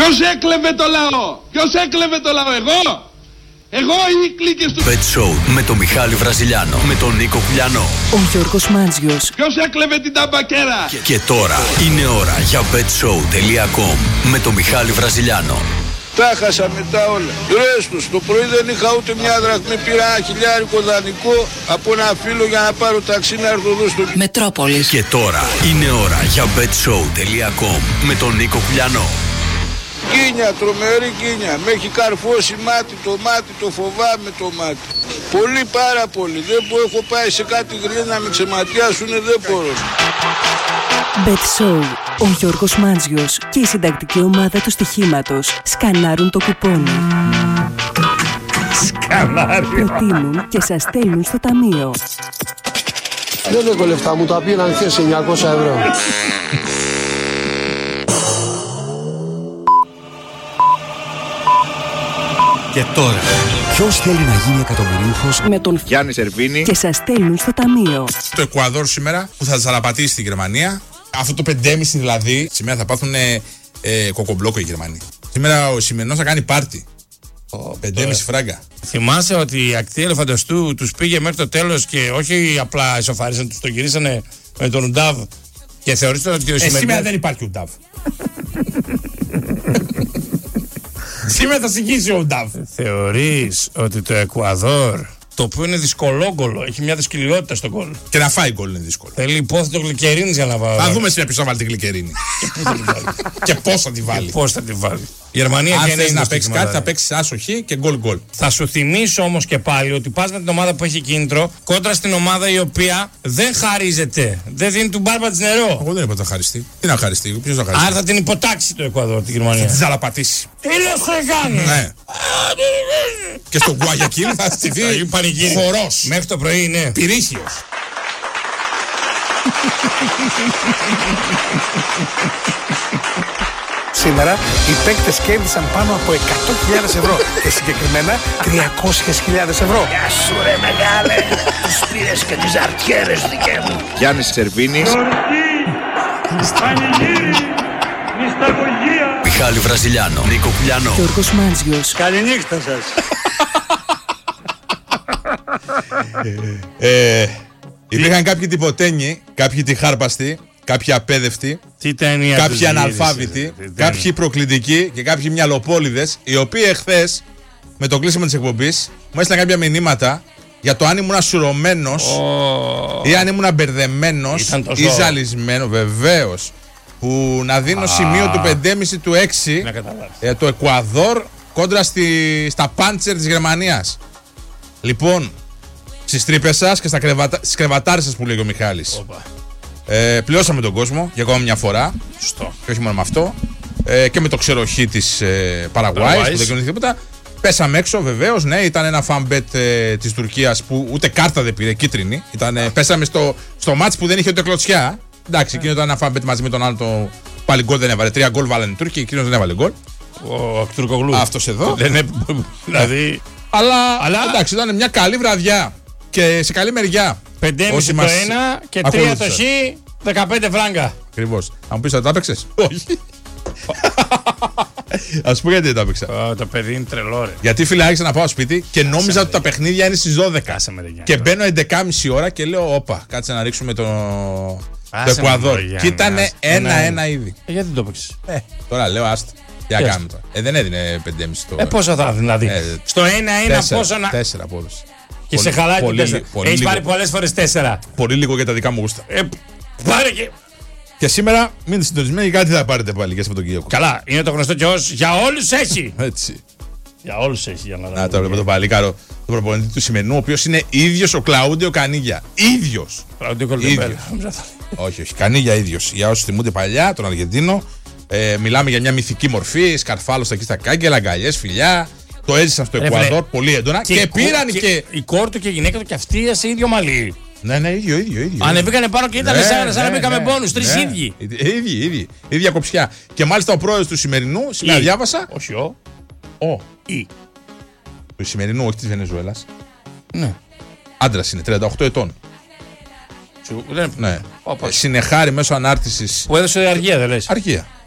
Ποιος έκλεβε το λαό? Ποιος έκλεβε το λαό? Εγώ ή οι κλίκες του? Bet Show με τον Μιχάλη Βραζιλιάνο, με τον Νίκο Κουλιανό. Ο Γιώργος Μάντζιος. Ποιος έκλεβε την ταμπακέρα? Και τώρα είναι ώρα για betshow.com με τον Μιχάλη Βραζιλιάνο. Τα χάσα μετά όλα. Ρέστος, το πρωί δεν είχα ούτε μια δραχμή, πήρα ένα χιλιάρικο δανεικό από ένα φίλο για να πάρω ταξί να έρθω εδώ στο Μετρόπολης. Και τώρα είναι ώρα για betshow.com με τον Νίκο Κουλιανό. Κίνια, τρομερή κίνια. Με έχει καρφώσει το μάτι, το φοβάμαι το μάτι. Πολύ, πάρα πολύ. Δεν έχω πάει σε κάτι γρήγορα να με ξεματιάσουνε, δεν μπορώ. Bet Show. Ο Γιώργος Μάντζιος και η συντακτική ομάδα του στοιχήματος σκανάρουν το κουπόνι. Προτείνουν και σας στέλνουν στο ταμείο. Δεν έχω λεφτά, μου τα πήραν χθες 900 ευρώ. Και τώρα, ποιος θέλει να γίνει εκατομμυρίουχος Με τον Γιάννη Σερβίνη. και σας στέλνουν στο ταμείο. Το Εκουαδόρ σήμερα που θα ζαλαπατήσει στη Γερμανία. Αυτό το 5,5 δηλαδή. Σήμερα θα πάθουν κοκομπλόκο οι Γερμανοί. Σήμερα ο σημερινός θα κάνει πάρτι. 5,5 φράγκα. Θυμάσαι ότι η ακτή ελεφαντοστού τους πήγε μέχρι το τέλος και όχι απλά εσωφάρισαν, τους το γυρίσανε με τον Ουντάβ και θεωρήσατε ότι ο σημερινός... Σήμερα δεν υπάρχει Ουντάβ. Σήμερα θα συγχύσει ο Ουντάβ. Θεωρείς ότι το Εκουαδόρ, το οποίο είναι δυσκολόγκολο, έχει μια δυσκολιότητα στον γκολ. Και να φάει γκολ είναι δύσκολο. Θέλει υπόθετο γλυκερίνης για να βάλει. Θα δούμε σήμερα ποιος θα βάλει τη γλυκερίνη. Και πώς θα τη βάλει. Πώς θα τη βάλει. Η Γερμανία Αν και θες να παίξει κάτι, θα παίξει άσοχη και γκολ. Θα σου θυμίσω όμως και πάλι ότι πας με την ομάδα που έχει κίνητρο κόντρα στην ομάδα η οποία δεν χαρίζεται. Δεν δίνει του μπάρμπα της νερό. Εγώ δεν είπα να χαριστεί. Τι να χαριστεί, ποιος θα χαριστεί? Άρα θα την υποτάξει το Εκουαδόρ, τη Γερμανία. Θα τη ζαλαπατήσει. Τι λες θα κάνει? Ναι. Και στο Γκουαγιακίλ θα στηθεί χορός. Μέχρι το πρωί είναι Πυρήχιος. Σήμερα οι παίκτες κέρδισαν πάνω από 100.000 ευρώ και συγκεκριμένα 300.000 ευρώ. Γεια σου ρε μεγάλε, τους πήρες και τις αρτιέρες δικαί μου. Γιάννη Σερβίνη. Μιχάλη Βραζιλιάνο, Νίκο Κουλιανό. Γιώργος Μάντζιος. Καληνύχτα σας. Υπήρχαν κάποιοι τυποτένιοι, κάποιοι τυχάρπαστοι, κάποιοι απέδευτοι, κάποιοι αναλφάβητοι, κάποιοι προκλητικοί και κάποιοι μυαλοπόληδες, οι οποίοι εχθές με το κλείσιμο της εκπομπής μου έστειλαν κάποια μηνύματα για το αν ήμουν σουρωμένος ή αν ήμουν μπερδεμένος ή ζαλισμένος. Βεβαίως. Που να δίνω σημείο του 5,5 του 6 το Εκουαδόρ κόντρα στα πάντσερ της Γερμανίας. Λοιπόν, στις τρύπες σας και στις κρεβατάρες σας που λέει ο Μιχάλης. Πληρώσαμε τον κόσμο για ακόμα μια φορά. Και όχι μόνο με αυτό. Και με το ξεροχή της Παραγουάης που δεν κοινωνήθηκε τίποτα. Πέσαμε έξω βεβαίως. Ναι, ήταν ένα fanbet της Τουρκίας που ούτε κάρτα δεν πήρε, κίτρινη. Πέσαμε στο μάτς που δεν είχε ούτε κλωτσιά. Εντάξει, εκείνο ήταν ένα fanbet μαζί με τον άλλο. Πάλι γκολ δεν έβαλε. 3 γκολ βάλανε οι Τούρκοι, εκείνος δεν έβαλε γκολ. Ο Ακτουρκογλου. Αυτός εδώ. Δηλαδή. Αλλά εντάξει, ήταν μια καλή βραδιά. Και σε καλή μεριά. 5,5 το ένα και 3 το χ, 15 φράγκα. Ακριβώς. Αν μου πεις ότι τα έπαιξες? Όχι. Ας πούμε γιατί δεν τα έπαιξα. Το παιδί είναι τρελό ρε. Γιατί φίλε άρχισα να πάω σπίτι και νόμιζα ότι τα παιχνίδια είναι στις 12. Και μπαίνω 11.30 ώρα και λέω όπα, κάτσε να ρίξουμε το Εκουαδόρ. Και ήταν 1-1 ήδη. Γιατί δεν το έπαιξες? Τώρα λέω άστα. Τι να κάνουμε τώρα? Δεν έδινε 5,5 το. Πόσο θα έδινε δηλαδή? Στο 1-1 πόσο να. 4 απόδοση. Και σε χαλάει το 4. Έχεις πάρει πολλές φορές 4. Πολύ λίγο για τα δικά μου γούστα. Πάρε και. Και σήμερα μείνετε συντονισμένοι, κάτι θα πάρετε πάλι για Σαββατοκύριακο. Καλά, είναι το γνωστό και ως για όλους έχει. Έτσι. Για όλους έχει, για να το βλέπω το παλικάρο, τον προπονητή του σημερινού, ο οποίος είναι ίδιος ο Κλαούντιο Κανίγια. Ίδιος. Όχι, Κανίγια ίδιος. Για όσους θυμούνται παλιά, τον Αργεντίνο, μιλάμε για μια μυθική μορφή. Σκαρφάλωσα εκεί στα κάγκελα, αγκαλιές, φιλιά. Το έζησαν στο Εκουαδόρ πολύ έντονα. Και πήραν και. Η κόρη του και η γυναίκα του και αυτή σε ίδιο μαλλί. Ναι, ίδιο. Ανεβήκανε πάνω και ήταν σαν να μπήκαμε μπόνους, 3 ίδιοι. Ίδια κοψιά. Και μάλιστα ο πρόεδρος του σημερινού, σήμερα διάβασα. Όχι Ή. Του σημερινού, όχι της Βενεζουέλας. Ναι. Άντρας είναι, 38 ετών. Ναι. Συνεχάρη μέσω ανάρτησης. Που έδωσε αργία, δεν λες? Αργία.